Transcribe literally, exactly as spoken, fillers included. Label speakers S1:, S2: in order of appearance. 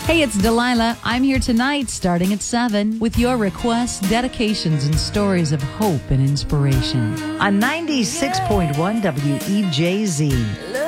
S1: Hey, it's Delilah. I'm here tonight starting at seven with your requests, dedications, and stories of hope and inspiration.
S2: On ninety-six point one W E J Z.